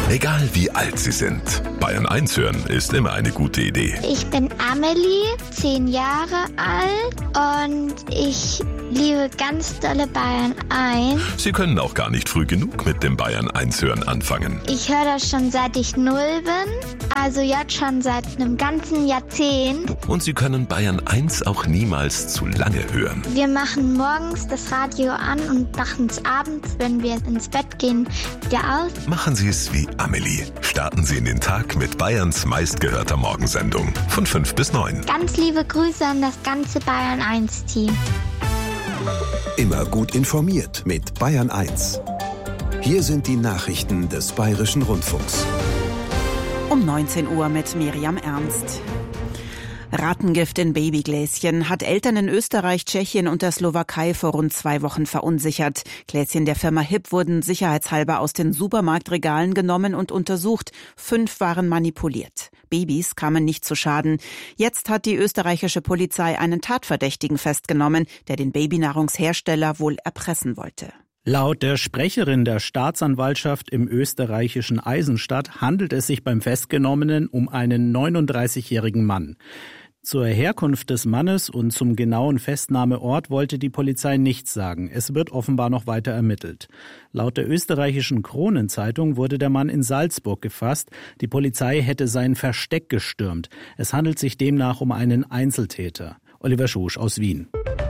Egal wie alt Sie sind, Bayern 1 hören ist immer eine gute Idee. Ich bin Amelie, 10 Jahre alt und ich liebe ganz dolle Bayern 1. Sie können auch gar nicht früh genug mit dem Bayern 1 hören anfangen. Ich höre das schon seit ich 0 bin, also jetzt schon seit einem ganzen Jahrzehnt. Und Sie können Bayern 1 auch niemals zu lange hören. Wir machen morgens das Radio an und machen es abends, wenn wir ins Bett gehen, wieder aus. Machen Sie es wie Amelie. Starten Sie in den Tag mit Bayerns meistgehörter Morgensendung von 5 bis 9. Ganz liebe Grüße an das ganze Bayern 1-Team. Immer gut informiert mit Bayern 1. Hier sind die Nachrichten des Bayerischen Rundfunks. Um 19 Uhr mit Miriam Ernst. Rattengift in Babygläschen hat Eltern in Österreich, Tschechien und der Slowakei vor rund 2 Wochen verunsichert. Gläschen der Firma Hip wurden sicherheitshalber aus den Supermarktregalen genommen und untersucht. 5 waren manipuliert. Babys kamen nicht zu Schaden. Jetzt hat die österreichische Polizei einen Tatverdächtigen festgenommen, der den Babynahrungshersteller wohl erpressen wollte. Laut der Sprecherin der Staatsanwaltschaft im österreichischen Eisenstadt handelt es sich beim Festgenommenen um einen 39-jährigen Mann. Zur Herkunft des Mannes und zum genauen Festnahmeort wollte die Polizei nichts sagen. Es wird offenbar noch weiter ermittelt. Laut der österreichischen Kronenzeitung wurde der Mann in Salzburg gefasst. Die Polizei hätte sein Versteck gestürmt. Es handelt sich demnach um einen Einzeltäter. Oliver Schusch aus Wien.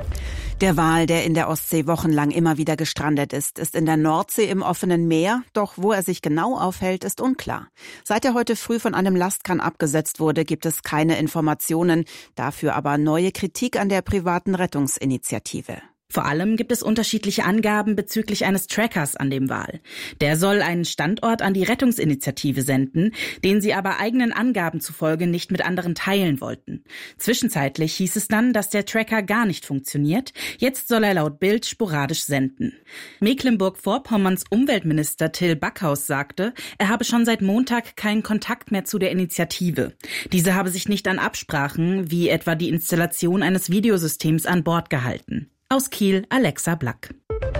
Der Wal, der in der Ostsee wochenlang immer wieder gestrandet ist in der Nordsee im offenen Meer. Doch wo er sich genau aufhält, ist unklar. Seit er heute früh von einem Lastkahn abgesetzt wurde, gibt es keine Informationen. Dafür aber neue Kritik an der privaten Rettungsinitiative. Vor allem gibt es unterschiedliche Angaben bezüglich eines Trackers an dem Wal. Der soll einen Standort an die Rettungsinitiative senden, den sie aber eigenen Angaben zufolge nicht mit anderen teilen wollten. Zwischenzeitlich hieß es dann, dass der Tracker gar nicht funktioniert. Jetzt soll er laut Bild sporadisch senden. Mecklenburg-Vorpommerns Umweltminister Till Backhaus sagte, er habe schon seit Montag keinen Kontakt mehr zu der Initiative. Diese habe sich nicht an Absprachen, wie etwa die Installation eines Videosystems an Bord gehalten. Aus Kiel, Alexa Black.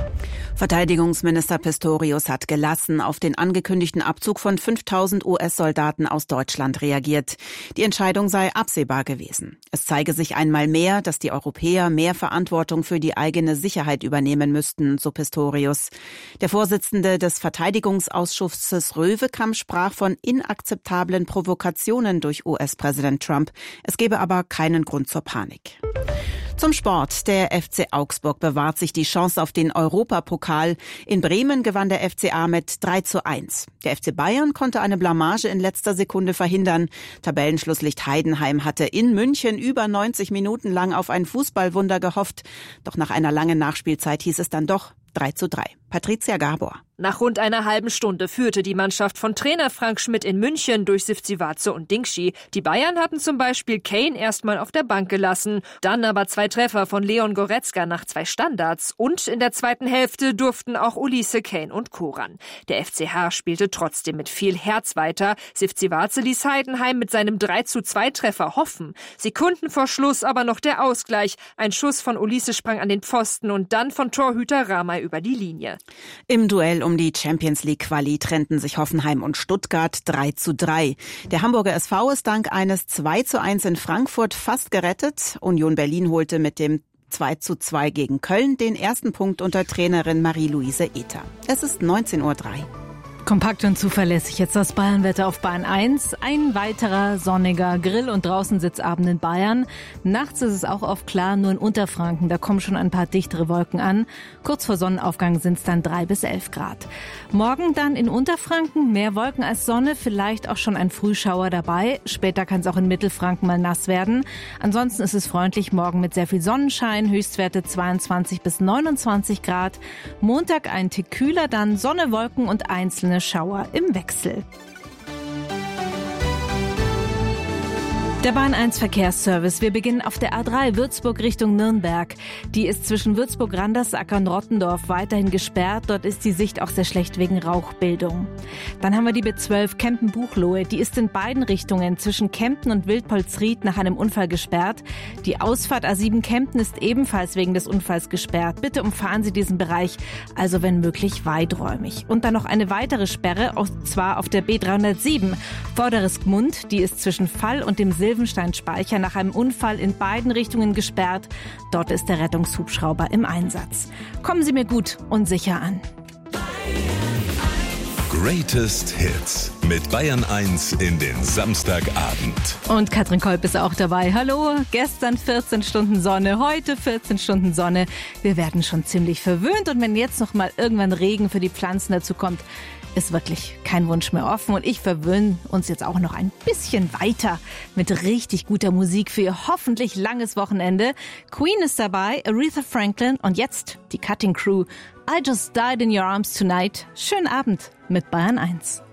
Verteidigungsminister Pistorius hat gelassen auf den angekündigten Abzug von 5.000 US-Soldaten aus Deutschland reagiert. Die Entscheidung sei absehbar gewesen. Es zeige sich einmal mehr, dass die Europäer mehr Verantwortung für die eigene Sicherheit übernehmen müssten, so Pistorius. Der Vorsitzende des Verteidigungsausschusses Röwekamp sprach von inakzeptablen Provokationen durch US-Präsident Trump. Es gebe aber keinen Grund zur Panik. Zum Sport. Der FC Augsburg bewahrt sich die Chance auf den Europapokal. In Bremen gewann der FCA mit 3:1. Der FC Bayern konnte eine Blamage in letzter Sekunde verhindern. Tabellenschlusslicht Heidenheim hatte in München über 90 Minuten lang auf ein Fußballwunder gehofft. Doch nach einer langen Nachspielzeit hieß es dann doch 3:3. Patricia Gabor. Nach rund einer halben Stunde führte die Mannschaft von Trainer Frank Schmidt in München durch Sivcivace und Dingschi. Die Bayern hatten zum Beispiel Kane erstmal auf der Bank gelassen, dann aber 2 Treffer von Leon Goretzka nach 2 Standards und in der zweiten Hälfte durften auch Ulisse, Kane und Koran. Der FCH spielte trotzdem mit viel Herz weiter. Sivcivace ließ Heidenheim mit seinem 3:2 Treffer hoffen. Sekunden vor Schluss aber noch der Ausgleich. Ein Schuss von Ulisse sprang an den Pfosten und dann von Torhüter Ramay über die Linie. Im Duell um die Champions-League-Quali trennten sich Hoffenheim und Stuttgart 3:3. Der Hamburger SV ist dank eines 2:1 in Frankfurt fast gerettet. Union Berlin holte mit dem 2:2 gegen Köln den ersten Punkt unter Trainerin Marie-Louise Ether. Es ist 19:03 Uhr. Kompakt und zuverlässig jetzt das Bayernwetter auf Bayern 1. Ein weiterer sonniger Grill- und Draußensitzabend in Bayern. Nachts ist es auch oft klar, nur in Unterfranken, da kommen schon ein paar dichtere Wolken an. Kurz vor Sonnenaufgang sind es dann 3 bis 11 Grad. Morgen dann in Unterfranken mehr Wolken als Sonne, vielleicht auch schon ein Frühschauer dabei. Später kann es auch in Mittelfranken mal nass werden. Ansonsten ist es freundlich morgen mit sehr viel Sonnenschein, Höchstwerte 22 bis 29 Grad. Montag ein Tick kühler, dann Sonne, Wolken und einzelne Schauer im Wechsel. Der Bahn 1 Verkehrsservice. Wir beginnen auf der A3 Würzburg Richtung Nürnberg. Die ist zwischen Würzburg-Randersacker und Rottendorf weiterhin gesperrt. Dort ist die Sicht auch sehr schlecht wegen Rauchbildung. Dann haben wir die B12 Kempen-Buchloe. Die ist in beiden Richtungen zwischen Kempten und Wildpolsried nach einem Unfall gesperrt. Die Ausfahrt A7 Kempten ist ebenfalls wegen des Unfalls gesperrt. Bitte umfahren Sie diesen Bereich, also wenn möglich weiträumig. Und dann noch eine weitere Sperre, und zwar auf der B307 Vorderes Gmund. Die ist zwischen Fall und dem Silvenstein-Speicher nach einem Unfall in beiden Richtungen gesperrt. Dort ist der Rettungshubschrauber im Einsatz. Kommen Sie mir gut und sicher an. Greatest Hits mit Bayern 1 in den Samstagabend. Und Katrin Kolb ist auch dabei. Hallo, gestern 14 Stunden Sonne, heute 14 Stunden Sonne. Wir werden schon ziemlich verwöhnt und wenn jetzt noch mal irgendwann Regen für die Pflanzen dazu kommt, ist wirklich kein Wunsch mehr offen. Und ich verwöhne uns jetzt auch noch ein bisschen weiter mit richtig guter Musik für ihr hoffentlich langes Wochenende. Queen ist dabei, Aretha Franklin und jetzt die Cutting Crew. I Just Died in Your Arms Tonight. Schönen Abend mit Bayern 1.